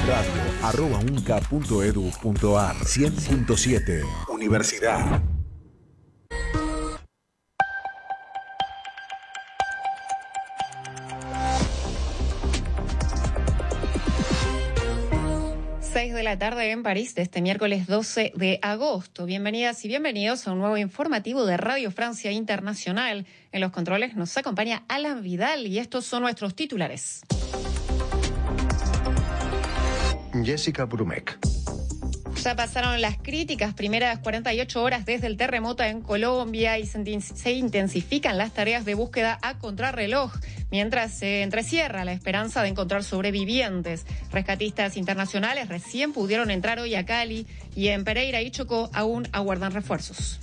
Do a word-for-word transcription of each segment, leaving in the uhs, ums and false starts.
radio arroba unca punto edu punto ar. cien punto siete Universidad. seis de la tarde en París de este miércoles doce de agosto. Bienvenidas y bienvenidos a un nuevo informativo de Radio Francia Internacional. En los controles nos acompaña Alan Vidal y estos son nuestros titulares. Jessica Brumek. Ya pasaron las críticas primeras cuarenta y ocho horas desde el terremoto en Colombia y se intensifican las tareas de búsqueda a contrarreloj, mientras se entrecierra la esperanza de encontrar sobrevivientes. Rescatistas internacionales recién pudieron entrar hoy a Cali y en Pereira y Chocó aún aguardan refuerzos.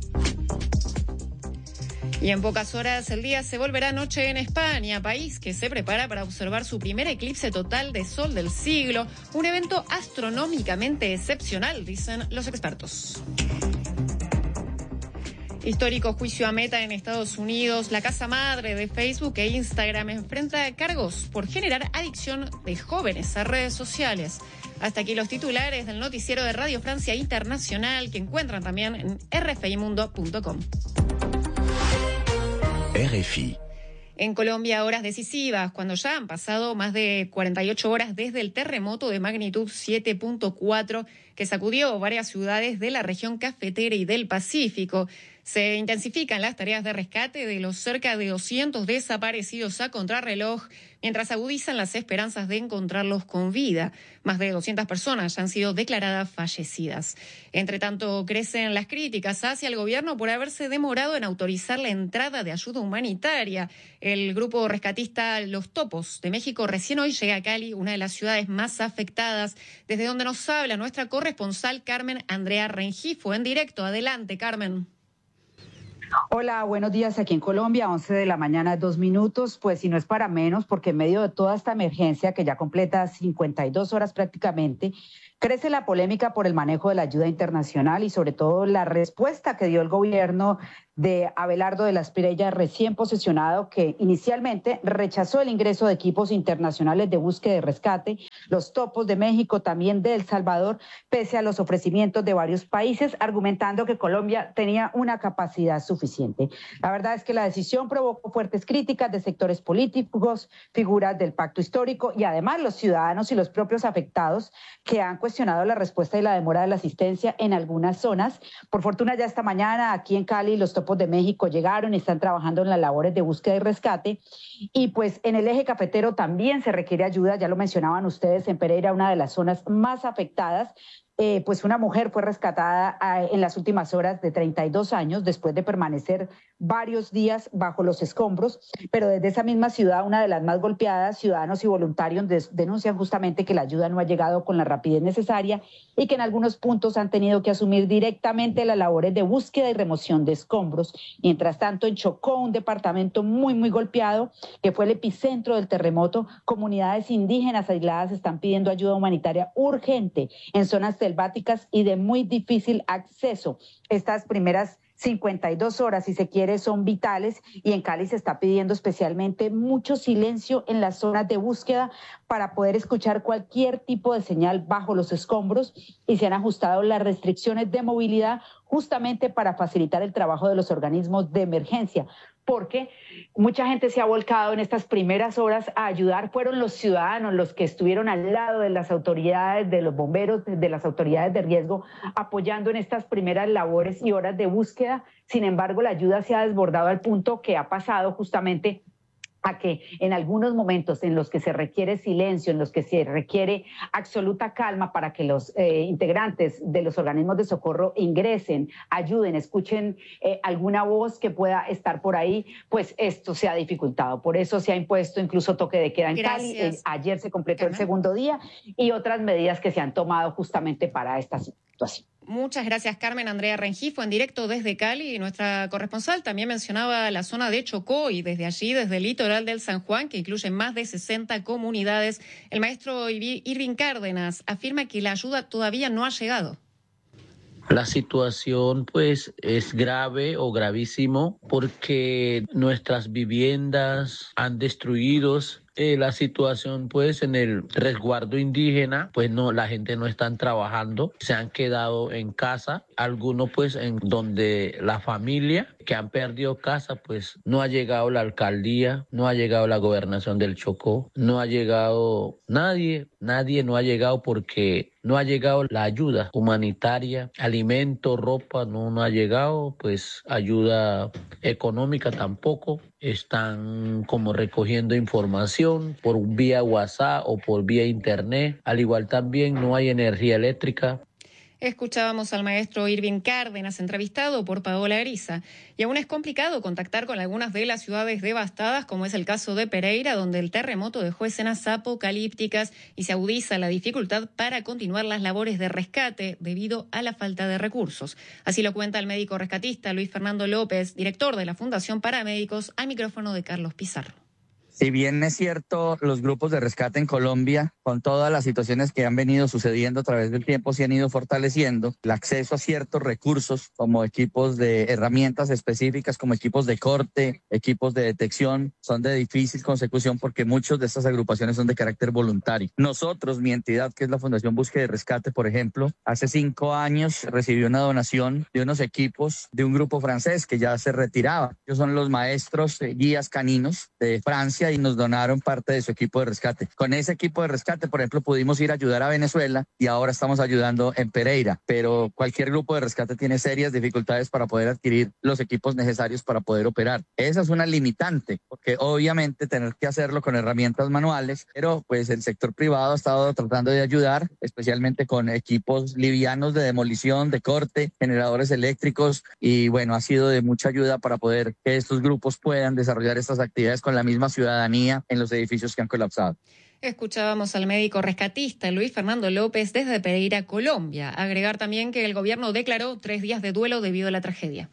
Y en pocas horas el día se volverá noche en España, país que se prepara para observar su primer eclipse total de sol del siglo, un evento astronómicamente excepcional, dicen los expertos. Histórico juicio a Meta en Estados Unidos. La casa madre de Facebook e Instagram enfrenta cargos por generar adicción de jóvenes a redes sociales. Hasta aquí los titulares del noticiero de Radio Francia Internacional, que encuentran también en r f i mundo punto com. R F I. En Colombia, horas decisivas, cuando ya han pasado más de cuarenta y ocho horas desde el terremoto de magnitud siete punto cuatro que sacudió varias ciudades de la región cafetera y del Pacífico. Se intensifican las tareas de rescate de los cerca de doscientos desaparecidos a contrarreloj, mientras agudizan las esperanzas de encontrarlos con vida. Más de doscientas personas ya han sido declaradas fallecidas. Entre tanto, crecen las críticas hacia el gobierno por haberse demorado en autorizar la entrada de ayuda humanitaria. El grupo rescatista Los Topos de México recién hoy llega a Cali, una de las ciudades más afectadas, desde donde nos habla nuestra corresponsal Carmen Andrea Rengifo. En directo, adelante, Carmen. Hola, buenos días aquí en Colombia, once de la mañana, dos minutos, pues si no es para menos, porque en medio de toda esta emergencia que ya completa cincuenta y dos horas prácticamente, crece la polémica por el manejo de la ayuda internacional y sobre todo la respuesta que dio el gobierno de Abelardo de la Espriella, recién posesionado, que inicialmente rechazó el ingreso de equipos internacionales de búsqueda y rescate, los Topos de México, también de El Salvador, pese a los ofrecimientos de varios países, argumentando que Colombia tenía una capacidad suficiente. La verdad es que la decisión provocó fuertes críticas de sectores políticos, figuras del pacto histórico y además los ciudadanos y los propios afectados que han cuestionado la respuesta y la demora de la asistencia en algunas zonas. Por fortuna, ya esta mañana aquí en Cali los Topos de México llegaron y están trabajando en las labores de búsqueda y rescate. Y pues en el eje cafetero también se requiere ayuda, ya lo mencionaban ustedes, en Pereira, una de las zonas más afectadas. Eh, pues una mujer fue rescatada eh, en las últimas horas de treinta y dos años después de permanecer varios días bajo los escombros, pero desde esa misma ciudad, una de las más golpeadas, ciudadanos y voluntarios des- denuncian justamente que la ayuda no ha llegado con la rapidez necesaria y que en algunos puntos han tenido que asumir directamente las labores de búsqueda y remoción de escombros. Mientras tanto, en Chocó, un departamento muy, muy golpeado, que fue el epicentro del terremoto, comunidades indígenas aisladas están pidiendo ayuda humanitaria urgente en zonas selváticas y de muy difícil acceso. Estas primeras cincuenta y dos horas, si se quiere, son vitales y en Cali se está pidiendo especialmente mucho silencio en las zonas de búsqueda para poder escuchar cualquier tipo de señal bajo los escombros y se han ajustado las restricciones de movilidad justamente para facilitar el trabajo de los organismos de emergencia, porque mucha gente se ha volcado en estas primeras horas a ayudar. Fueron los ciudadanos los que estuvieron al lado de las autoridades, de los bomberos, de las autoridades de riesgo, apoyando en estas primeras labores y horas de búsqueda. Sin embargo, la ayuda se ha desbordado al punto que ha pasado justamente a que en algunos momentos en los que se requiere silencio, en los que se requiere absoluta calma para que los eh, integrantes de los organismos de socorro ingresen, ayuden, escuchen eh, alguna voz que pueda estar por ahí, pues esto se ha dificultado. Por eso se ha impuesto incluso toque de queda en Cali. Eh, ayer se completó el segundo día y otras medidas que se han tomado justamente para esta situación. Muchas gracias, Carmen Andrea Rengifo, en directo desde Cali. Nuestra corresponsal también mencionaba la zona de Chocó y desde allí, desde el litoral del San Juan, que incluye más de sesenta comunidades, el maestro Irving Cárdenas afirma que la ayuda todavía no ha llegado. La situación pues es grave o gravísimo porque nuestras viviendas han destruido Eh, la situación pues en el resguardo indígena, pues no, la gente no está trabajando, se han quedado en casa, algunos pues en donde la familia que han perdido casa, pues no ha llegado la alcaldía, no ha llegado la gobernación del Chocó, no ha llegado nadie, nadie no ha llegado porque no ha llegado la ayuda humanitaria, alimento, ropa, no, no ha llegado, pues ayuda económica tampoco. Están como recogiendo información por vía WhatsApp o por vía internet. Al igual también no hay energía eléctrica. Escuchábamos al maestro Irving Cárdenas, entrevistado por Paola Grisa. Y aún es complicado contactar con algunas de las ciudades devastadas, como es el caso de Pereira, donde el terremoto dejó escenas apocalípticas y se agudiza la dificultad para continuar las labores de rescate debido a la falta de recursos. Así lo cuenta el médico rescatista Luis Fernando López, director de la Fundación Paramédicos, al micrófono de Carlos Pizarro. Si bien es cierto, los grupos de rescate en Colombia, con todas las situaciones que han venido sucediendo a través del tiempo, se han ido fortaleciendo. El acceso a ciertos recursos, como equipos de herramientas específicas, como equipos de corte, equipos de detección, son de difícil consecución porque muchas de estas agrupaciones son de carácter voluntario. Nosotros, mi entidad, que es la Fundación Búsqueda y Rescate, por ejemplo, hace cinco años recibió una donación de unos equipos de un grupo francés que ya se retiraba. Ellos son los maestros eh, guías caninos de Francia, y nos donaron parte de su equipo de rescate. Con ese equipo de rescate, por ejemplo, pudimos ir a ayudar a Venezuela y ahora estamos ayudando en Pereira, pero cualquier grupo de rescate tiene serias dificultades para poder adquirir los equipos necesarios para poder operar. Esa es una limitante, porque obviamente tener que hacerlo con herramientas manuales, pero pues el sector privado ha estado tratando de ayudar, especialmente con equipos livianos de demolición, de corte, generadores eléctricos, y bueno, ha sido de mucha ayuda para poder que estos grupos puedan desarrollar estas actividades con la misma ciudadanía en los edificios que han colapsado. Escuchábamos al médico rescatista Luis Fernando López desde Pereira, Colombia. Agregar también que el gobierno declaró tres días de duelo debido a la tragedia.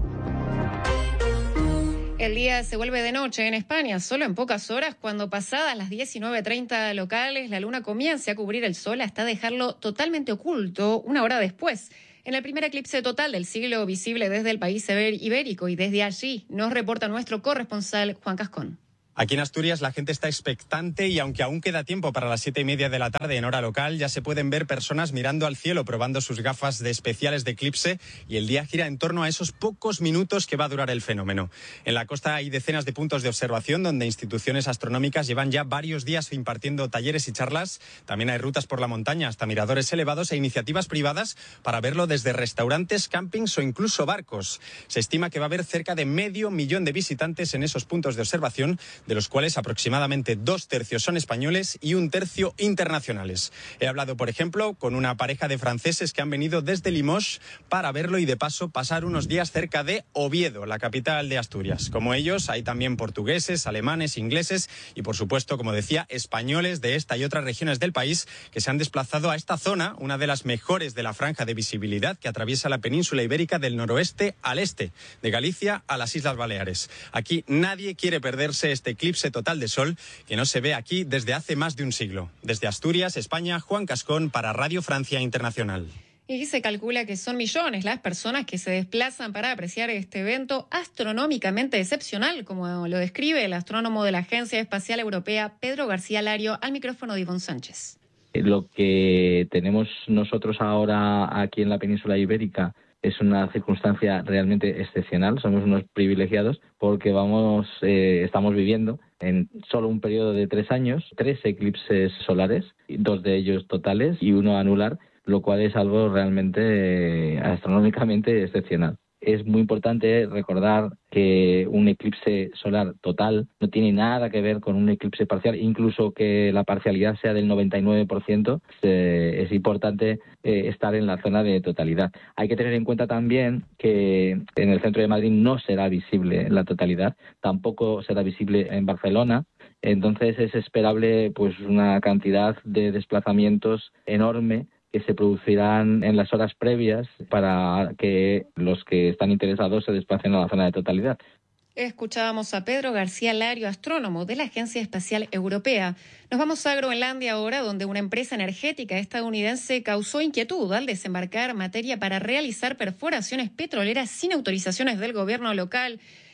El día se vuelve de noche en España, solo en pocas horas, cuando pasadas las diecinueve treinta locales, la luna comience a cubrir el sol hasta dejarlo totalmente oculto una hora después. En el primer eclipse total del siglo visible desde el país ibérico, y desde allí nos reporta nuestro corresponsal Juan Cascón. Aquí en Asturias la gente está expectante y aunque aún queda tiempo para las siete y media de la tarde en hora local, ya se pueden ver personas mirando al cielo, probando sus gafas de especiales de eclipse, y el día gira en torno a esos pocos minutos que va a durar el fenómeno. En la costa hay decenas de puntos de observación donde instituciones astronómicas llevan ya varios días impartiendo talleres y charlas. También hay rutas por la montaña hasta miradores elevados e iniciativas privadas para verlo desde restaurantes, campings o incluso barcos. Se estima que va a haber cerca de medio millón de visitantes en esos puntos de observación, de los cuales aproximadamente dos tercios son españoles y un tercio internacionales. He hablado, por ejemplo, con una pareja de franceses que han venido desde Limoges para verlo y de paso pasar unos días cerca de Oviedo, la capital de Asturias. Como ellos, hay también portugueses, alemanes, ingleses y, por supuesto, como decía, españoles de esta y otras regiones del país que se han desplazado a esta zona, una de las mejores de la franja de visibilidad que atraviesa la península ibérica del noroeste al este, de Galicia a las Islas Baleares. Aquí nadie quiere perderse este eclipse total de sol que no se ve aquí desde hace más de un siglo. Desde Asturias, España, Juan Cascón para Radio Francia Internacional. Y se calcula que son millones las personas que se desplazan para apreciar este evento astronómicamente excepcional, como lo describe el astrónomo de la Agencia Espacial Europea, Pedro García Lario, al micrófono de Ivonne Sánchez. Lo que tenemos nosotros ahora aquí en la península ibérica es una circunstancia realmente excepcional. Somos unos privilegiados porque vamos, eh, estamos viviendo en solo un periodo de tres años, tres eclipses solares, dos de ellos totales y uno anular, lo cual es algo realmente eh, astronómicamente excepcional. Es muy importante recordar que un eclipse solar total no tiene nada que ver con un eclipse parcial, incluso que la parcialidad sea del noventa y nueve por ciento, eh, es importante eh, estar en la zona de totalidad. Hay que tener en cuenta también que en el centro de Madrid no será visible la totalidad, tampoco será visible en Barcelona. Entonces es esperable pues una cantidad de desplazamientos enorme que se producirán en las horas previas para que los que están interesados se desplacen a la zona de totalidad. Escuchábamos a Pedro García Lario, astrónomo de la Agencia Espacial Europea. Nos vamos a Groenlandia ahora, donde una empresa energética estadounidense causó inquietud al desembarcar materia para realizar perforaciones petroleras sin autorizaciones del gobierno local.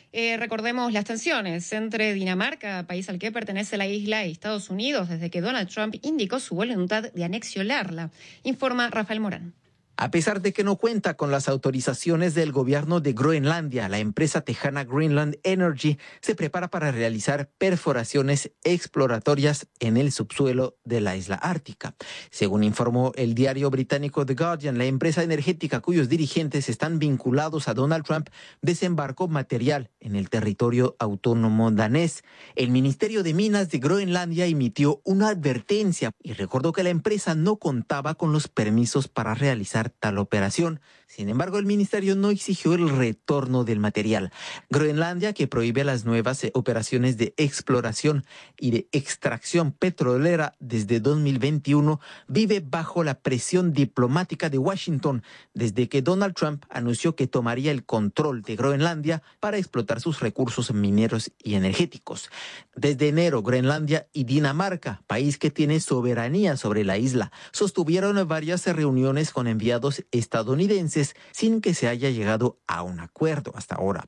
Eh, recordemos las tensiones entre Dinamarca, país al que pertenece la isla, y Estados Unidos desde que Donald Trump indicó su voluntad de anexionarla. Informa Rafael Morán. A pesar de que no cuenta con las autorizaciones del gobierno de Groenlandia, la empresa tejana Greenland Energy se prepara para realizar perforaciones exploratorias en el subsuelo de la isla ártica. Según informó el diario británico The Guardian, la empresa energética cuyos dirigentes están vinculados a Donald Trump desembarcó material en el territorio autónomo danés. El Ministerio de Minas de Groenlandia emitió una advertencia y recordó que la empresa no contaba con los permisos para realizar tal operación. Sin embargo, el ministerio no exigió el retorno del material. Groenlandia, que prohíbe las nuevas operaciones de exploración y de extracción petrolera desde dos mil veintiuno, vive bajo la presión diplomática de Washington desde que Donald Trump anunció que tomaría el control de Groenlandia para explotar sus recursos mineros y energéticos. Desde enero, Groenlandia y Dinamarca, país que tiene soberanía sobre la isla, sostuvieron varias reuniones con enviados estadounidenses sin que se haya llegado a un acuerdo hasta ahora.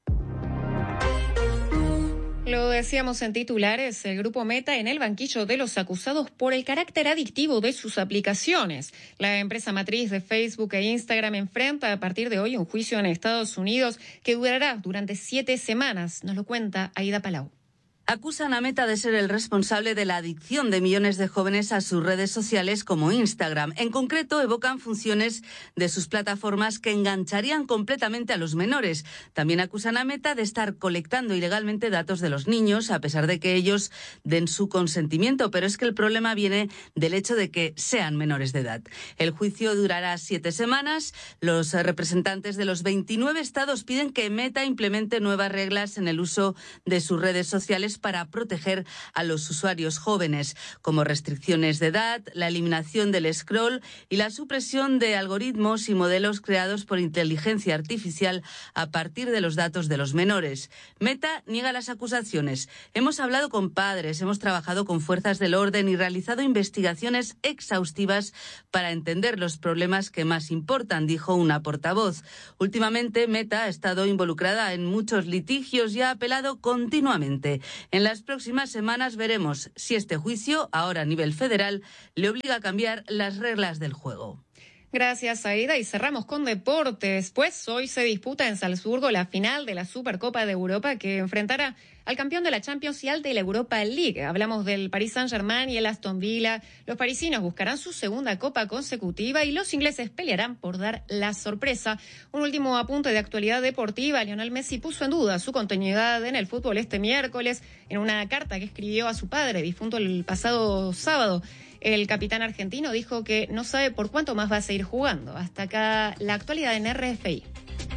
Lo decíamos en titulares, el grupo Meta en el banquillo de los acusados por el carácter adictivo de sus aplicaciones. La empresa matriz de Facebook e Instagram enfrenta a partir de hoy un juicio en Estados Unidos que durará durante siete semanas. Nos lo cuenta Aida Palau. Acusan a Meta de ser el responsable de la adicción de millones de jóvenes a sus redes sociales como Instagram. En concreto, evocan funciones de sus plataformas que engancharían completamente a los menores. También acusan a Meta de estar colectando ilegalmente datos de los niños, a pesar de que ellos den su consentimiento. Pero es que el problema viene del hecho de que sean menores de edad. El juicio durará siete semanas. Los representantes de los veintinueve estados piden que Meta implemente nuevas reglas en el uso de sus redes sociales para proteger a los usuarios jóvenes, como restricciones de edad, la eliminación del scroll y la supresión de algoritmos y modelos creados por inteligencia artificial a partir de los datos de los menores. Meta niega las acusaciones. Hemos hablado con padres, hemos trabajado con fuerzas del orden y realizado investigaciones exhaustivas para entender los problemas que más importan, dijo una portavoz. Últimamente, Meta ha estado involucrada en muchos litigios y ha apelado continuamente. En las próximas semanas veremos si este juicio, ahora a nivel federal, le obliga a cambiar las reglas del juego. Gracias, Aida. Y cerramos con deportes. Pues hoy se disputa en Salzburgo la final de la Supercopa de Europa que enfrentará al campeón de la Champions y al de la Europa League. Hablamos del Paris Saint-Germain y el Aston Villa. Los parisinos buscarán su segunda copa consecutiva y los ingleses pelearán por dar la sorpresa. Un último apunte de actualidad deportiva. Lionel Messi puso en duda su continuidad en el fútbol este miércoles en una carta que escribió a su padre, difunto el pasado sábado. El capitán argentino dijo que no sabe por cuánto más va a seguir jugando. Hasta acá la actualidad en R F I.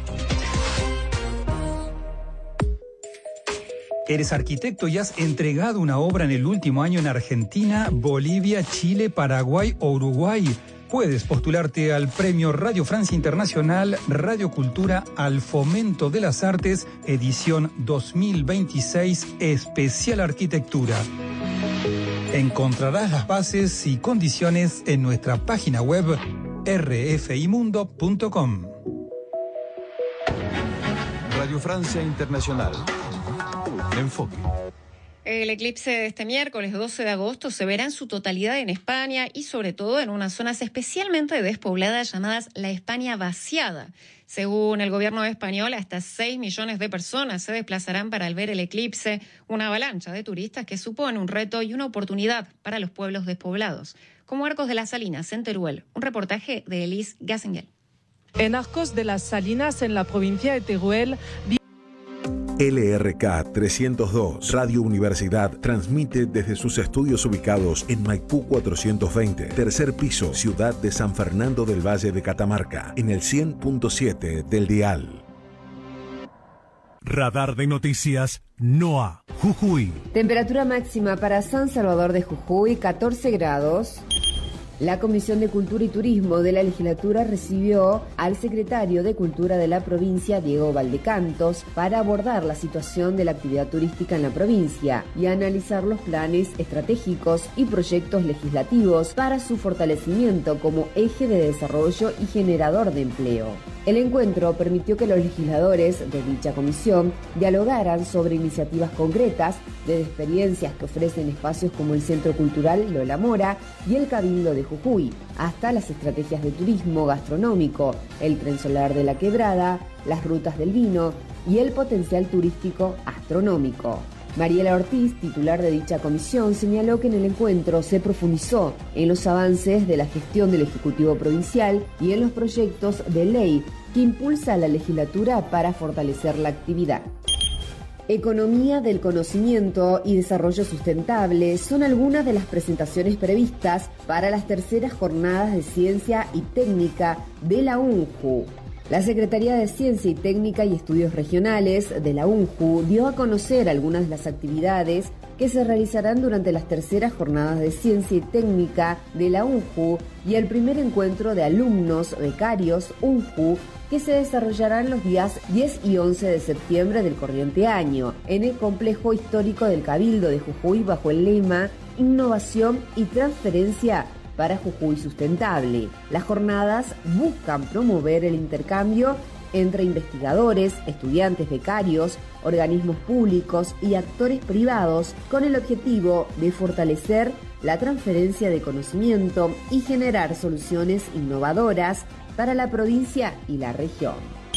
Eres arquitecto y has entregado una obra en el último año en Argentina, Bolivia, Chile, Paraguay o Uruguay. Puedes postularte al Premio Radio Francia Internacional Radio Cultura al Fomento de las Artes, edición dos mil veintiséis, Especial Arquitectura. Encontrarás las bases y condiciones en nuestra página web r f i mundo punto com. Radio Francia Internacional. Enfoque. El eclipse de este miércoles doce de agosto se verá en su totalidad en España y sobre todo en unas zonas especialmente despobladas llamadas la España vaciada. Según el gobierno español, hasta seis millones de personas se desplazarán para ver el eclipse, una avalancha de turistas que supone un reto y una oportunidad para los pueblos despoblados, como Arcos de las Salinas, en Teruel. Un reportaje de Elise Gassengel. En Arcos de las Salinas, en la provincia de Teruel, L R K trescientos dos Radio Universidad transmite desde sus estudios ubicados en Maipú cuatrocientos veinte, tercer piso, ciudad de San Fernando del Valle de Catamarca, en el cien punto siete del dial. Radar de noticias NOA, Jujuy. Temperatura máxima para San Salvador de Jujuy, catorce grados. La Comisión de Cultura y Turismo de la Legislatura recibió al secretario de Cultura de la provincia, Diego Valdecantos, para abordar la situación de la actividad turística en la provincia y analizar los planes estratégicos y proyectos legislativos para su fortalecimiento como eje de desarrollo y generador de empleo. El encuentro permitió que los legisladores de dicha comisión dialogaran sobre iniciativas concretas, desde experiencias que ofrecen espacios como el Centro Cultural Lola Mora y el Cabildo de Jujuy, hasta las estrategias de turismo gastronómico, el tren solar de la Quebrada, las rutas del vino y el potencial turístico astronómico. Mariela Ortiz, titular de dicha comisión, señaló que en el encuentro se profundizó en los avances de la gestión del Ejecutivo Provincial y en los proyectos de ley que impulsa la legislatura para fortalecer la actividad. Economía del conocimiento y desarrollo sustentable son algunas de las presentaciones previstas para las terceras jornadas de ciencia y técnica de la UNJU. La Secretaría de Ciencia y Técnica y Estudios Regionales de la UNJU dio a conocer algunas de las actividades que se realizarán durante las terceras jornadas de Ciencia y Técnica de la UNJU y el primer encuentro de alumnos becarios UNJU que se desarrollarán los días diez y once de septiembre del corriente año en el complejo histórico del Cabildo de Jujuy bajo el lema Innovación y Transferencia para Jujuy Sustentable. Las jornadas buscan promover el intercambio entre investigadores, estudiantes becarios, organismos públicos y actores privados con el objetivo de fortalecer la transferencia de conocimiento y generar soluciones innovadoras para la provincia y la región.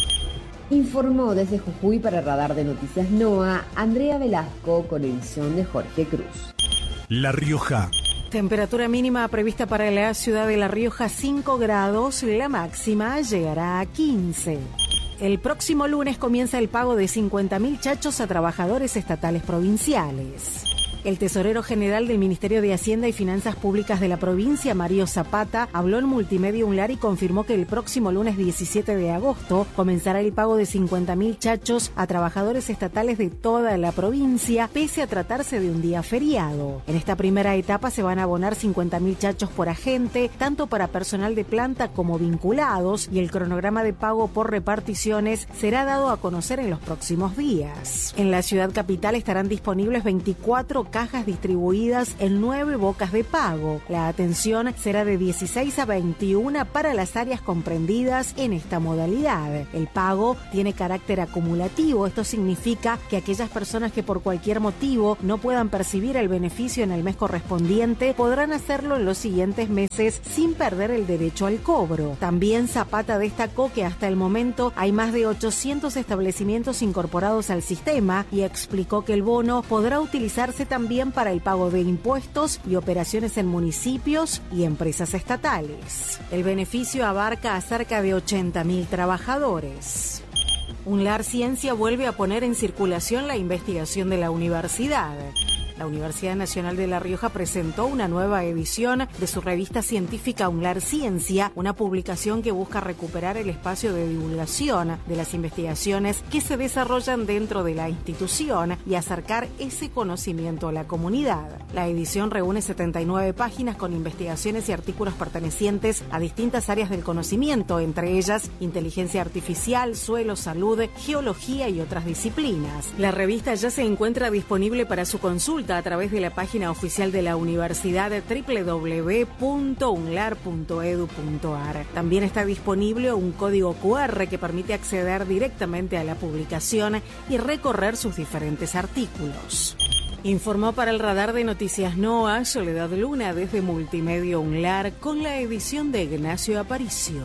Informó desde Jujuy para Radar de Noticias NOA, Andrea Velasco con edición de Jorge Cruz. La Rioja. Temperatura mínima prevista para la ciudad de La Rioja cinco grados, la máxima llegará a quince. El próximo lunes comienza el pago de cincuenta mil chachos a trabajadores estatales provinciales. El tesorero general del Ministerio de Hacienda y Finanzas Públicas de la provincia, Mario Zapata, habló en Multimedia Unlar y confirmó que el próximo lunes diecisiete de agosto comenzará el pago de cincuenta mil chachos a trabajadores estatales de toda la provincia, pese a tratarse de un día feriado. En esta primera etapa se van a abonar cincuenta mil chachos por agente, tanto para personal de planta como vinculados, y el cronograma de pago por reparticiones será dado a conocer en los próximos días. En la ciudad capital estarán disponibles veinticuatro cajas distribuidas en nueve bocas de pago. La atención será de dieciséis a veintiuna para las áreas comprendidas en esta modalidad. El pago tiene carácter acumulativo. Esto significa que aquellas personas que por cualquier motivo no puedan percibir el beneficio en el mes correspondiente podrán hacerlo en los siguientes meses sin perder el derecho al cobro. También Zapata destacó que hasta el momento hay más de ochocientos establecimientos incorporados al sistema y explicó que el bono podrá utilizarse también también para el pago de impuestos y operaciones en municipios y empresas estatales. El beneficio abarca a cerca de ochenta mil trabajadores. UNLAR Ciencia vuelve a poner en circulación la investigación de la universidad. La Universidad Nacional de La Rioja presentó una nueva edición de su revista científica UNLAR Ciencia, una publicación que busca recuperar el espacio de divulgación de las investigaciones que se desarrollan dentro de la institución y acercar ese conocimiento a la comunidad. La edición reúne setenta y nueve páginas con investigaciones y artículos pertenecientes a distintas áreas del conocimiento, entre ellas inteligencia artificial, suelo, salud, geología y otras disciplinas. La revista ya se encuentra disponible para su consulta a través de la página oficial de la universidad doble u doble u doble u punto unlar punto edu punto ar. También está disponible un código cu erre que permite acceder directamente a la publicación y recorrer sus diferentes artículos. Informó para el Radar de Noticias NOA Soledad Luna desde Multimedia Unlar con la edición de Ignacio Aparicio.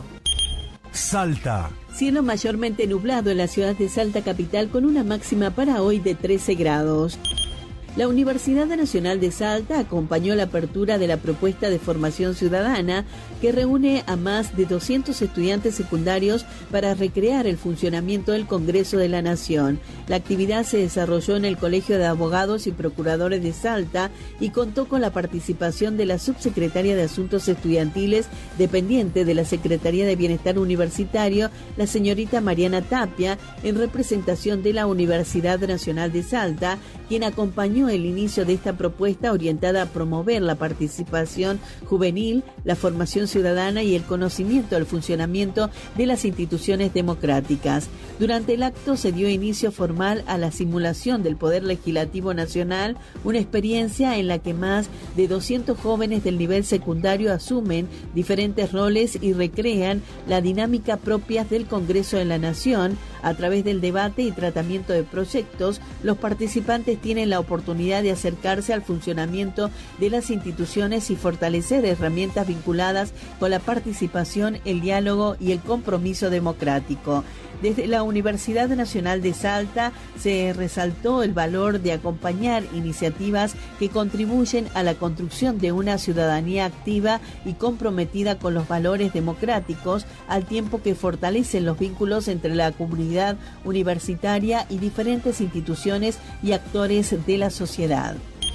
Salta. Cielo mayormente nublado en la ciudad de Salta capital con una máxima para hoy de trece grados. La Universidad Nacional de Salta acompañó la apertura de la propuesta de formación ciudadana que reúne a más de doscientos estudiantes secundarios para recrear el funcionamiento del Congreso de la Nación. La actividad se desarrolló en el Colegio de Abogados y Procuradores de Salta y contó con la participación de la subsecretaria de Asuntos Estudiantiles dependiente de la Secretaría de Bienestar Universitario, la señorita Mariana Tapia, en representación de la Universidad Nacional de Salta, quien acompañó acompañó el inicio de esta propuesta orientada a promover la participación juvenil, la formación ciudadana y el conocimiento del funcionamiento de las instituciones democráticas. Durante el acto se dio inicio formal a la simulación del Poder Legislativo Nacional, una experiencia en la que más de doscientos jóvenes del nivel secundario asumen diferentes roles y recrean la dinámica propia del Congreso de la Nación. A través del debate y tratamiento de proyectos, los participantes tienen la oportunidad de acercarse al funcionamiento de las instituciones y fortalecer herramientas vinculadas con la participación, el diálogo y el compromiso democrático. Desde la Universidad Nacional de Salta se resaltó el valor de acompañar iniciativas que contribuyen a la construcción de una ciudadanía activa y comprometida con los valores democráticos, al tiempo que fortalecen los vínculos entre la comunidad universitaria y diferentes instituciones y actores de la sociedad.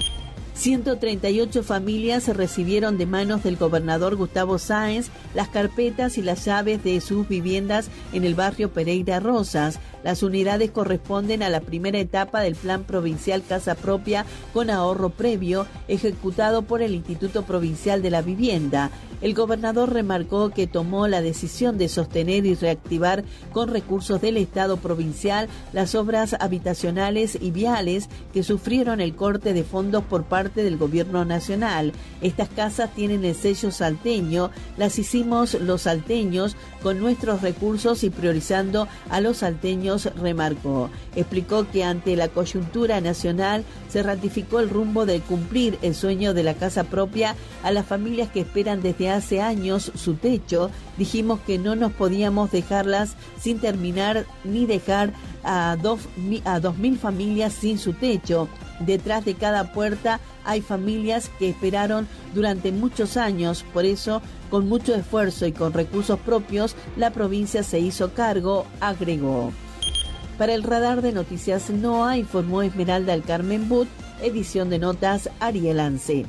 ciento treinta y ocho familias recibieron de manos del gobernador Gustavo Sáenz las carpetas y las llaves de sus viviendas en el barrio Pereira Rosas. Las unidades corresponden a la primera etapa del Plan Provincial Casa Propia con ahorro previo, ejecutado por el Instituto Provincial de la Vivienda. El gobernador remarcó que tomó la decisión de sostener y reactivar con recursos del Estado provincial las obras habitacionales y viales que sufrieron el corte de fondos por parte del gobierno nacional. Estas casas tienen el sello salteño, las hicimos los salteños con nuestros recursos y priorizando a los salteños, remarcó. Explicó que ante la coyuntura nacional se ratificó el rumbo de cumplir el sueño de la casa propia a las familias que esperan desde hace años su techo. Dijimos que no nos podíamos dejarlas sin terminar ni dejar a dos, a dos mil familias sin su techo. Detrás de cada puerta hay familias que esperaron durante muchos años, por eso, con mucho esfuerzo y con recursos propios, la provincia se hizo cargo, agregó. Para el radar de noticias NOA, informó Esmeralda del Carmen But, edición de notas Ariel Ance.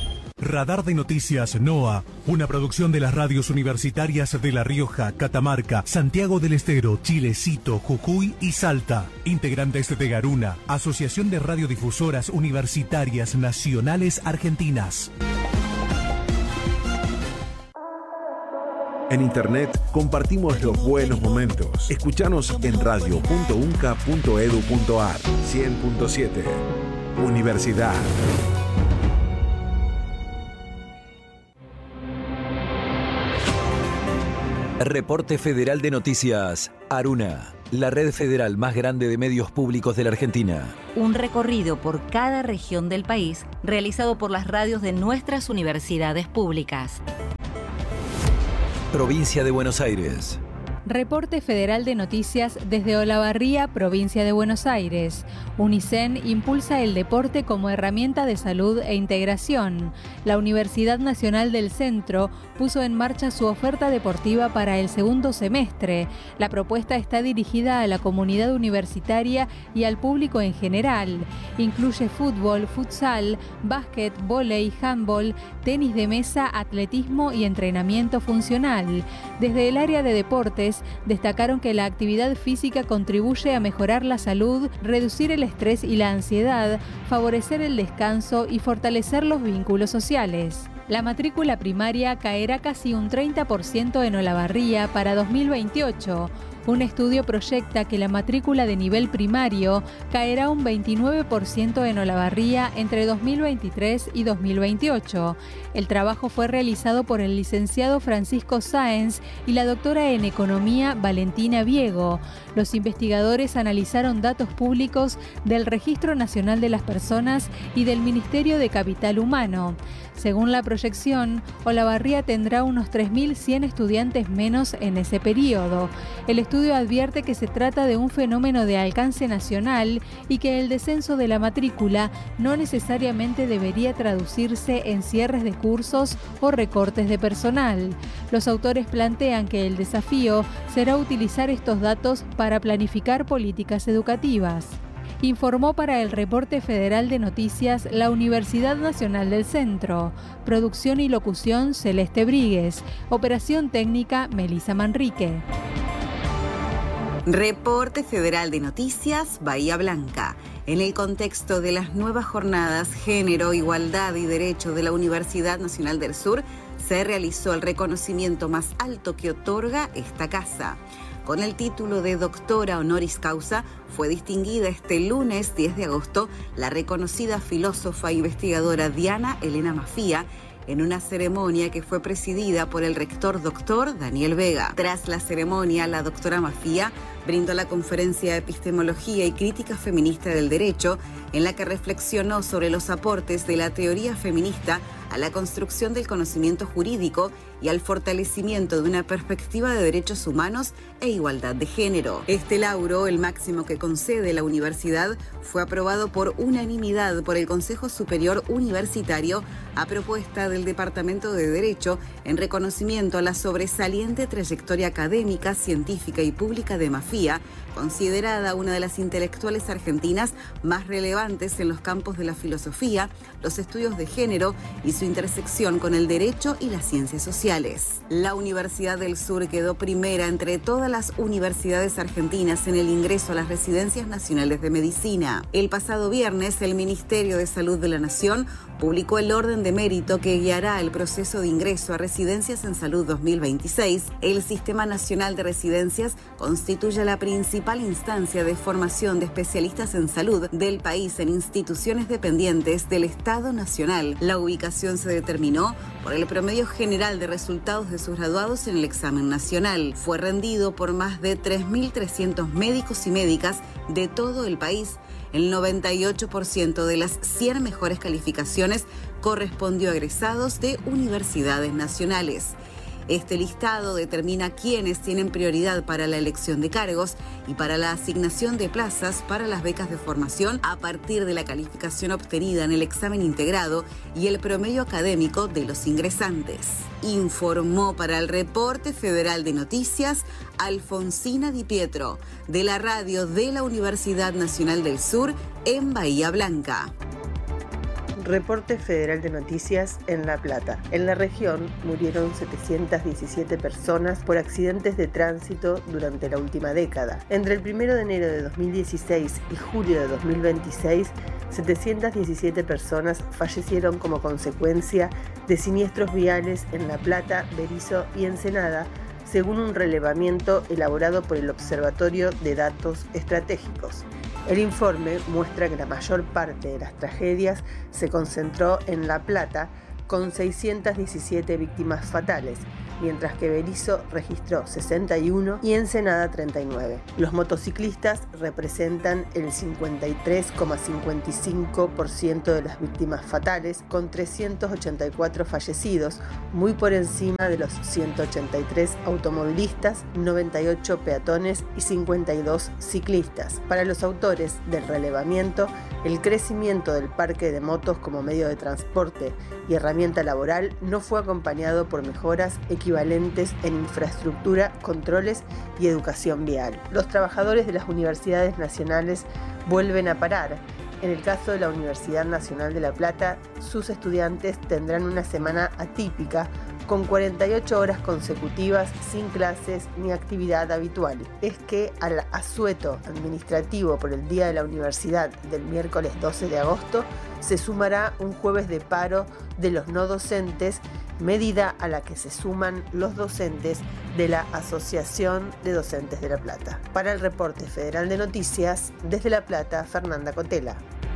Radar de Noticias NOA, una producción de las radios universitarias de La Rioja, Catamarca, Santiago del Estero, Chilecito, Jujuy y Salta. Integrantes de Garuna, Asociación de Radiodifusoras Universitarias Nacionales Argentinas. En Internet compartimos los buenos momentos. Escuchanos en radio punto unca punto edu punto ar. cien punto siete. Universidad. Reporte Federal de Noticias, Aruna, la red federal más grande de medios públicos de la Argentina. Un recorrido por cada región del país realizado por las radios de nuestras universidades públicas. Provincia de Buenos Aires. Reporte Federal de Noticias desde Olavarría, provincia de Buenos Aires. UNICEN impulsa el deporte como herramienta de salud e integración. La Universidad Nacional del Centro puso en marcha su oferta deportiva para el segundo semestre. La propuesta está dirigida a la comunidad universitaria y al público en general. Incluye fútbol, futsal, básquet, vóley, handball, tenis de mesa, atletismo y entrenamiento funcional. Desde el área de deportes, destacaron que la actividad física contribuye a mejorar la salud, reducir el estrés y la ansiedad, favorecer el descanso y fortalecer los vínculos sociales. La matrícula primaria caerá casi un treinta por ciento en Olavarría para dos mil veintiocho. Un estudio proyecta que la matrícula de nivel primario caerá un veintinueve por ciento en Olavarría entre dos mil veintitrés y dos mil veintiocho. El trabajo fue realizado por el licenciado Francisco Sáenz y la doctora en Economía Valentina Viego. Los investigadores analizaron datos públicos del Registro Nacional de las Personas y del Ministerio de Capital Humano. Según la proyección, Olavarría tendrá unos tres mil cien estudiantes menos en ese periodo. El estudio advierte que se trata de un fenómeno de alcance nacional y que el descenso de la matrícula no necesariamente debería traducirse en cierres de cursos o recortes de personal. Los autores plantean que el desafío será utilizar estos datos para planificar políticas educativas. Informó para el Reporte Federal de Noticias la Universidad Nacional del Centro. Producción y locución Celeste Bríguez. Operación técnica Melisa Manrique. Reporte Federal de Noticias Bahía Blanca. En el contexto de las nuevas jornadas Género, Igualdad y Derecho de la Universidad Nacional del Sur, se realizó el reconocimiento más alto que otorga esta casa. Con el título de doctora honoris causa, fue distinguida este lunes diez de agosto la reconocida filósofa e investigadora Diana Elena Mafía, en una ceremonia que fue presidida por el rector doctor Daniel Vega. Tras la ceremonia, la doctora Mafía brindó la conferencia de Epistemología y Crítica Feminista del Derecho, en la que reflexionó sobre los aportes de la teoría feminista a la construcción del conocimiento jurídico y al fortalecimiento de una perspectiva de derechos humanos e igualdad de género. Este lauro, el máximo que concede la universidad, fue aprobado por unanimidad por el Consejo Superior Universitario a propuesta del Departamento de Derecho en reconocimiento a la sobresaliente trayectoria académica, científica y pública de Mafía, considerada una de las intelectuales argentinas más relevantes en los campos de la filosofía, los estudios de género y su intersección con el derecho y las ciencias sociales. La Universidad del Sur quedó primera entre todas las universidades argentinas en el ingreso a las residencias nacionales de medicina. El pasado viernes, el Ministerio de Salud de la Nación publicó el orden de mérito que guiará el proceso de ingreso a Residencias en Salud dos mil veintiséis. El Sistema Nacional de Residencias constituye la principal instancia de formación de especialistas en salud del país en instituciones dependientes del Estado Nacional. La ubicación se determinó por el promedio general de resultados de sus graduados en el examen nacional. Fue rendido por más de tres mil trescientos médicos y médicas de todo el país. El noventa y ocho por ciento de las cien mejores calificaciones correspondió a egresados de universidades nacionales. Este listado determina quiénes tienen prioridad para la elección de cargos y para la asignación de plazas para las becas de formación a partir de la calificación obtenida en el examen integrado y el promedio académico de los ingresantes. Informó para el Reporte Federal de Noticias Alfonsina Di Pietro, de la radio de la Universidad Nacional del Sur en Bahía Blanca. Reporte Federal de Noticias en La Plata. En la región murieron setecientas diecisiete personas por accidentes de tránsito durante la última década. Entre el primero de enero de dos mil dieciséis y julio de dos mil veintiséis, setecientas diecisiete personas fallecieron como consecuencia de siniestros viales en La Plata, Berisso y Ensenada, según un relevamiento elaborado por el Observatorio de Datos Estratégicos. El informe muestra que la mayor parte de las tragedias se concentró en La Plata, con seiscientas diecisiete víctimas fatales, mientras que Berisso registró sesenta y uno y Ensenada treinta y nueve. Los motociclistas representan el cincuenta y tres coma cincuenta y cinco por ciento de las víctimas fatales, con trescientos ochenta y cuatro fallecidos, muy por encima de los ciento ochenta y tres automovilistas, noventa y ocho peatones y cincuenta y dos ciclistas. Para los autores del relevamiento, el crecimiento del parque de motos como medio de transporte y herramienta laboral no fue acompañado por mejoras equivalentes en infraestructura, controles y educación vial. Los trabajadores de las universidades nacionales vuelven a parar. En el caso de la Universidad Nacional de La Plata, sus estudiantes tendrán una semana atípica, con cuarenta y ocho horas consecutivas sin clases ni actividad habitual. Es que al asueto administrativo por el Día de la Universidad del miércoles doce de agosto se sumará un jueves de paro de los no docentes, medida a la que se suman los docentes de la Asociación de Docentes de La Plata. Para el Reporte Federal de Noticias, desde La Plata, Fernanda Cotela.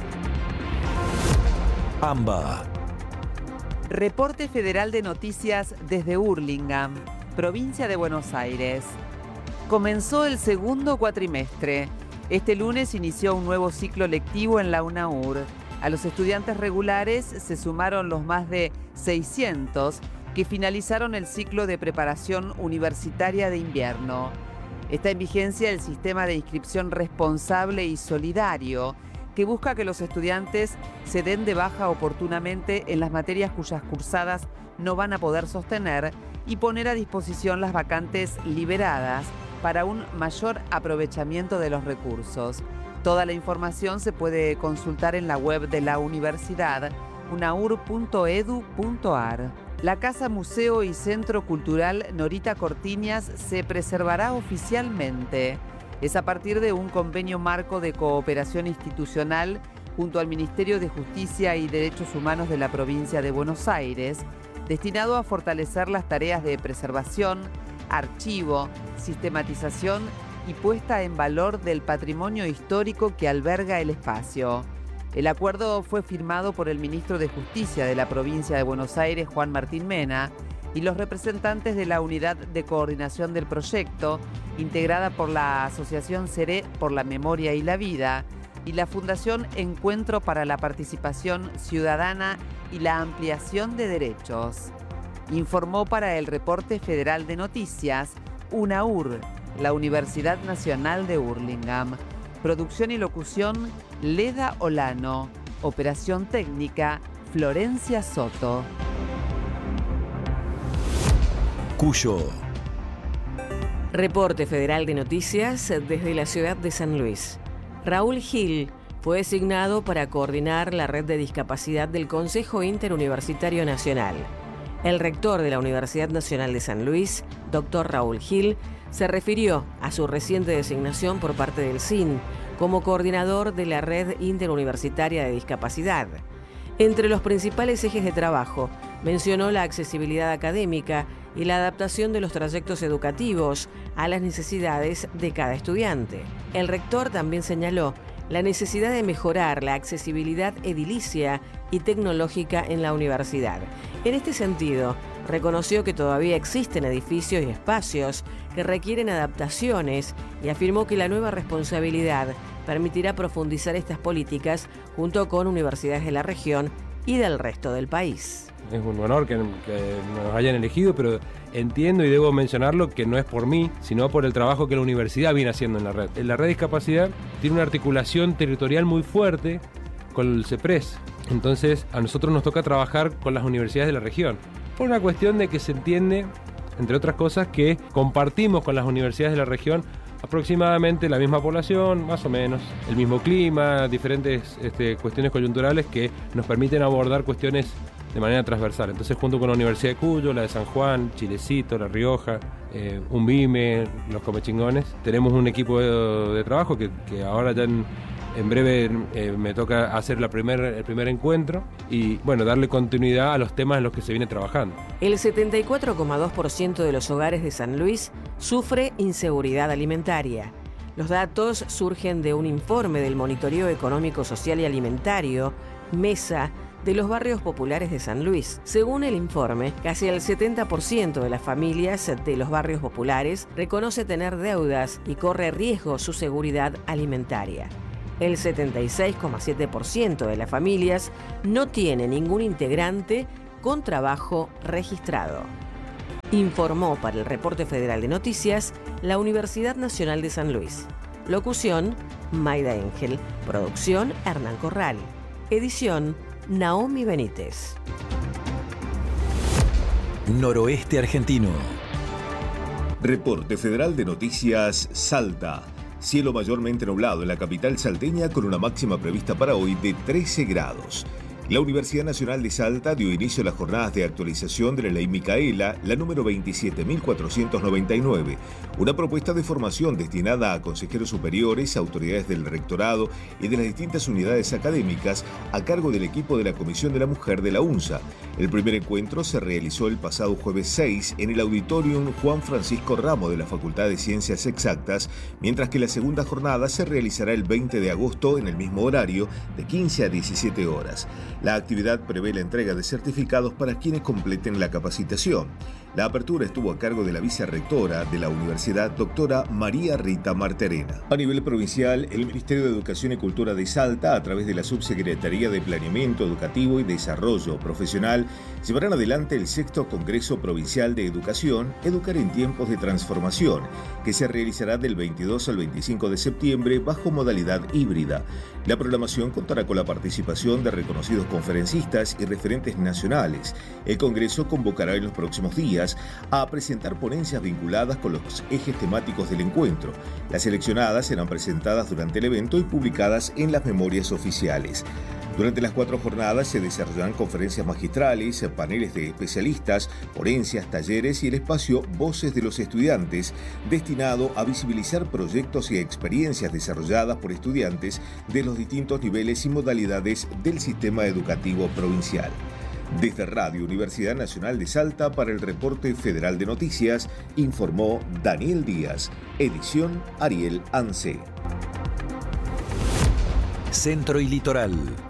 AMBA. Reporte Federal de Noticias desde Hurlingham, provincia de Buenos Aires. Comenzó el segundo cuatrimestre. Este lunes inició un nuevo ciclo lectivo en la UNAUR. A los estudiantes regulares se sumaron los más de seiscientos que finalizaron el ciclo de preparación universitaria de invierno. Está en vigencia el sistema de inscripción responsable y solidario, que busca que los estudiantes se den de baja oportunamente en las materias cuyas cursadas no van a poder sostener y poner a disposición las vacantes liberadas para un mayor aprovechamiento de los recursos. Toda la información se puede consultar en la web de la universidad, unaur punto edu punto ar. La Casa Museo y Centro Cultural Norita Cortiñas se preservará oficialmente. Es a partir de un convenio marco de cooperación institucional junto al Ministerio de Justicia y Derechos Humanos de la provincia de Buenos Aires, destinado a fortalecer las tareas de preservación, archivo, sistematización y puesta en valor del patrimonio histórico que alberga el espacio. El acuerdo fue firmado por el ministro de Justicia de la provincia de Buenos Aires, Juan Martín Mena, y los representantes de la Unidad de Coordinación del Proyecto, integrada por la Asociación Seré por la Memoria y la Vida, y la Fundación Encuentro para la Participación Ciudadana y la Ampliación de Derechos. Informó para el Reporte Federal de Noticias, UNAUR, la Universidad Nacional de Hurlingham. Producción y locución, Leda Olano. Operación técnica, Florencia Soto. Cuyo. Reporte Federal de Noticias desde la ciudad de San Luis. Raúl Gil fue designado para coordinar la red de discapacidad del Consejo Interuniversitario Nacional. El rector de la Universidad Nacional de San Luis, doctor Raúl Gil, se refirió a su reciente designación por parte del C I N como coordinador de la Red Interuniversitaria de Discapacidad. Entre los principales ejes de trabajo, mencionó la accesibilidad académica y la adaptación de los trayectos educativos a las necesidades de cada estudiante. El rector también señaló la necesidad de mejorar la accesibilidad edilicia y tecnológica en la universidad. En este sentido, reconoció que todavía existen edificios y espacios que requieren adaptaciones y afirmó que la nueva responsabilidad permitirá profundizar estas políticas junto con universidades de la región y del resto del país. Es un honor que, que nos hayan elegido, pero entiendo y debo mencionarlo que no es por mí, sino por el trabajo que la universidad viene haciendo en la red. La red de discapacidad tiene una articulación territorial muy fuerte con el CEPRES. Entonces, a nosotros nos toca trabajar con las universidades de la región. Por una cuestión de que se entiende, entre otras cosas, que compartimos con las universidades de la región aproximadamente la misma población, más o menos, el mismo clima, diferentes este, cuestiones coyunturales que nos permiten abordar cuestiones de manera transversal. Entonces, junto con la Universidad de Cuyo, la de San Juan, Chilecito, La Rioja, eh, Umbime, los Comechingones, tenemos un equipo de, de trabajo que, que ahora ya en, en breve eh, me toca hacer la primer, el primer encuentro y, bueno, darle continuidad a los temas en los que se viene trabajando. El setenta y cuatro coma dos por ciento de los hogares de San Luis sufre inseguridad alimentaria. Los datos surgen de un informe del Monitoreo Económico, Social y Alimentario, MESA, de los barrios populares de San Luis. Según el informe, casi el setenta por ciento de las familias de los barrios populares reconoce tener deudas y corre riesgo su seguridad alimentaria. El setenta y seis coma siete por ciento de las familias no tiene ningún integrante con trabajo registrado. Informó para el Reporte Federal de Noticias la Universidad Nacional de San Luis. Locución, Maida Engel. Producción, Hernán Corral. Edición, Naomi Benítez. Noroeste argentino. Reporte Federal de Noticias Salta. Cielo mayormente nublado en la capital salteña con una máxima prevista para hoy de trece grados. La Universidad Nacional de Salta dio inicio a las jornadas de actualización de la Ley Micaela, la número veintisiete mil cuatrocientos noventa y nueve, una propuesta de formación destinada a consejeros superiores, autoridades del rectorado y de las distintas unidades académicas a cargo del equipo de la Comisión de la Mujer de la UNSA. El primer encuentro se realizó el pasado jueves seis en el Auditorium Juan Francisco Ramos de la Facultad de Ciencias Exactas, mientras que la segunda jornada se realizará el veinte de agosto en el mismo horario, de quince a diecisiete horas. La actividad prevé la entrega de certificados para quienes completen la capacitación. La apertura estuvo a cargo de la vicerrectora de la universidad, doctora María Rita Marterena. A nivel provincial, el Ministerio de Educación y Cultura de Salta, a través de la Subsecretaría de Planeamiento Educativo y Desarrollo Profesional, llevarán adelante el sexto Congreso Provincial de Educación, Educar en Tiempos de Transformación, que se realizará del veintidós al veinticinco de septiembre bajo modalidad híbrida. La programación contará con la participación de reconocidos conferencistas y referentes nacionales. El Congreso convocará en los próximos días a presentar ponencias vinculadas con los ejes temáticos del encuentro. Las seleccionadas serán presentadas durante el evento y publicadas en las memorias oficiales. Durante las cuatro jornadas se desarrollarán conferencias magistrales, paneles de especialistas, ponencias, talleres y el espacio Voces de los Estudiantes, destinado a visibilizar proyectos y experiencias desarrolladas por estudiantes de los distintos niveles y modalidades del sistema educativo provincial. Desde Radio Universidad Nacional de Salta, para el Reporte Federal de Noticias, informó Daniel Díaz, edición Ariel Anse. Centro y Litoral.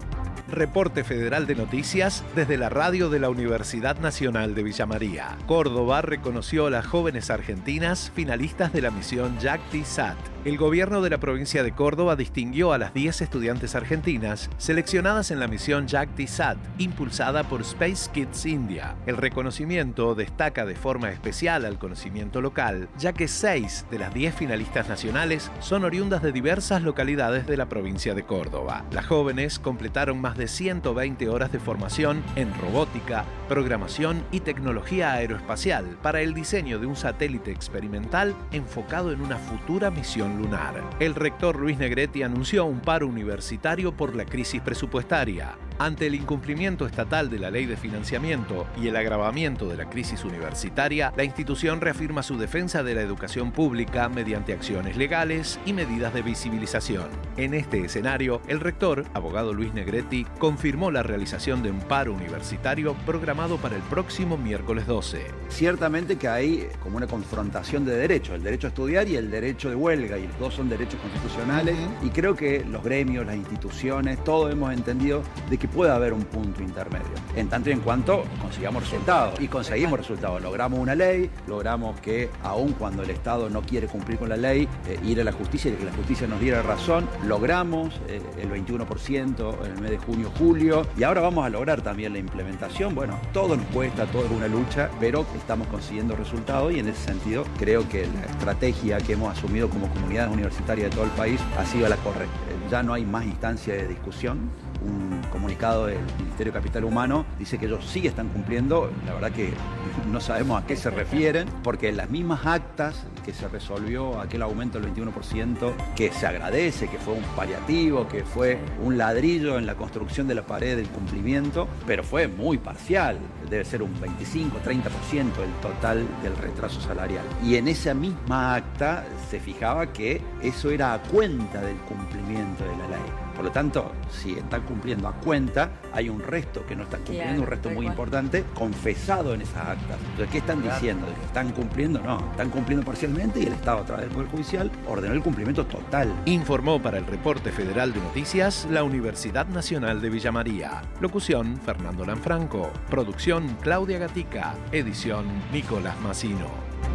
Reporte Federal de Noticias desde la radio de la Universidad Nacional de Villa María. Córdoba reconoció a las jóvenes argentinas finalistas de la misión JACTI-SAT. El gobierno de la provincia de Córdoba distinguió a las diez estudiantes argentinas seleccionadas en la misión JACTI-SAT, impulsada por Space Kids India. El reconocimiento destaca de forma especial al conocimiento local, ya que seis de las diez finalistas nacionales son oriundas de diversas localidades de la provincia de Córdoba. Las jóvenes completaron más de ciento veinte horas de formación en robótica, programación y tecnología aeroespacial para el diseño de un satélite experimental enfocado en una futura misión lunar. El rector Luis Negretti anunció un paro universitario por la crisis presupuestaria. Ante el incumplimiento estatal de la ley de financiamiento y el agravamiento de la crisis universitaria, la institución reafirma su defensa de la educación pública mediante acciones legales y medidas de visibilización. En este escenario, el rector, abogado Luis Negretti, confirmó la realización de un paro universitario programado para el próximo miércoles doce. Ciertamente que hay como una confrontación de derechos, el derecho a estudiar y el derecho de huelga, y los dos son derechos constitucionales, uh-huh. y creo que los gremios, las instituciones, todos hemos entendido de que puede haber un punto intermedio, en tanto y en cuanto consigamos resultados, y conseguimos resultados. Logramos una ley, logramos que aun cuando el Estado no quiere cumplir con la ley, eh, ir a la justicia y que la justicia nos diera razón, logramos eh, el veintiuno por ciento en el mes de junio, julio, y ahora vamos a lograr también la implementación. Bueno, todo nos cuesta, todo es una lucha, pero estamos consiguiendo resultados, y en ese sentido creo que la estrategia que hemos asumido como comunidades universitarias de todo el país ha sido la correcta. Ya no hay más instancia de discusión. Un comunicado del Ministerio de Capital Humano dice que ellos sí están cumpliendo. La verdad que no sabemos a qué se refieren, porque en las mismas actas que se resolvió aquel aumento del veintiuno por ciento, que se agradece, que fue un paliativo, que fue un ladrillo en la construcción de la pared del cumplimiento, pero fue muy parcial, debe ser un veinticinco, treinta por ciento el total del retraso salarial. Y en esa misma acta se fijaba que eso era a cuenta del cumplimiento de la ley. Por lo tanto, si están cumpliendo a cuenta, hay un resto que no están cumpliendo, claro, un resto muy importante, confesado en esas actas. Entonces, ¿qué están claro. diciendo? ¿Están cumpliendo? No, están cumpliendo parcialmente, y el Estado, a través del Poder Judicial, ordenó el cumplimiento total. Informó para el Reporte Federal de Noticias la Universidad Nacional de Villa María. Locución, Fernando Lanfranco. Producción, Claudia Gatica. Edición, Nicolás Massino.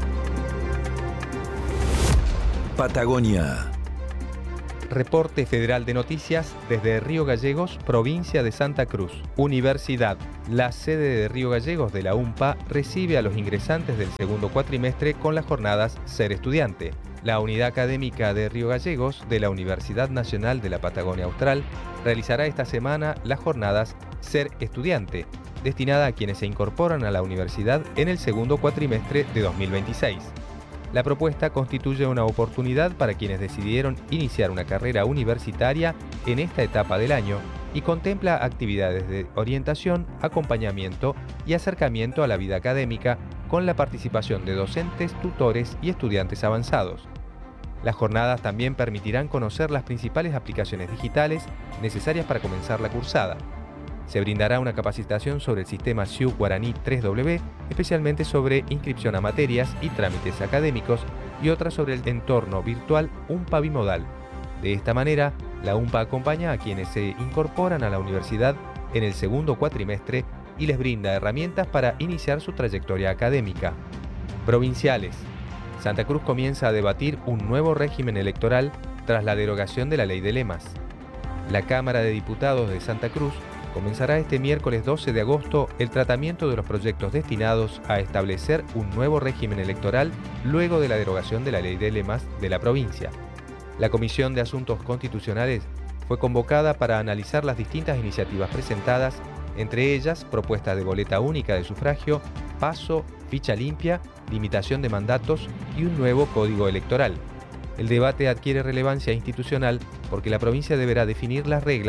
Patagonia. Reporte Federal de Noticias desde Río Gallegos, provincia de Santa Cruz. Universidad. La sede de Río Gallegos de la U M P A recibe a los ingresantes del segundo cuatrimestre con las jornadas Ser Estudiante. La Unidad Académica de Río Gallegos de la Universidad Nacional de la Patagonia Austral realizará esta semana las jornadas Ser Estudiante, destinada a quienes se incorporan a la universidad en el segundo cuatrimestre de dos mil veintiséis. La propuesta constituye una oportunidad para quienes decidieron iniciar una carrera universitaria en esta etapa del año y contempla actividades de orientación, acompañamiento y acercamiento a la vida académica con la participación de docentes, tutores y estudiantes avanzados. Las jornadas también permitirán conocer las principales aplicaciones digitales necesarias para comenzar la cursada. Se brindará una capacitación sobre el sistema S I U Guaraní tres W, especialmente sobre inscripción a materias y trámites académicos, y otra sobre el entorno virtual U M P A bimodal. De esta manera, la U M P A acompaña a quienes se incorporan a la universidad en el segundo cuatrimestre y les brinda herramientas para iniciar su trayectoria académica. Provinciales. Santa Cruz comienza a debatir un nuevo régimen electoral tras la derogación de la ley de lemas. La Cámara de Diputados de Santa Cruz comenzará este miércoles doce de agosto el tratamiento de los proyectos destinados a establecer un nuevo régimen electoral luego de la derogación de la ley de lemas de la provincia. La Comisión de Asuntos Constitucionales fue convocada para analizar las distintas iniciativas presentadas, entre ellas propuestas de boleta única de sufragio, paso, ficha limpia, limitación de mandatos y un nuevo código electoral. El debate adquiere relevancia institucional porque la provincia deberá definir las reglas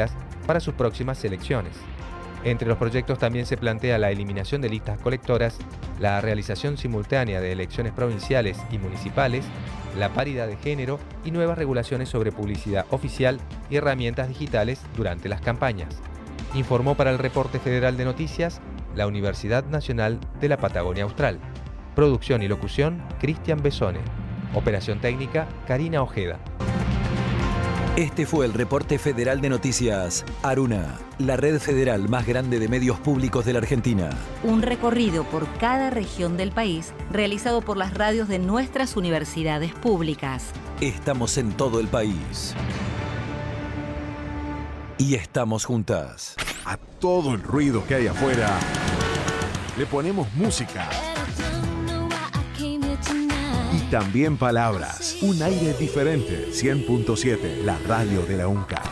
para sus próximas elecciones. Entre los proyectos también se plantea la eliminación de listas colectoras, la realización simultánea de elecciones provinciales y municipales, la paridad de género y nuevas regulaciones sobre publicidad oficial y herramientas digitales durante las campañas. Informó para el Reporte Federal de Noticias la Universidad Nacional de la Patagonia Austral. Producción y locución, Cristian Besone. Operación técnica, Karina Ojeda. Este fue el Reporte Federal de Noticias Aruna, la red federal más grande de medios públicos de la Argentina. Un recorrido por cada región del país realizado por las radios de nuestras universidades públicas. Estamos en todo el país. Y estamos juntas. A todo el ruido que hay afuera, le ponemos música. Y también palabras. Un aire diferente. cien punto siete, la radio de la UNCA.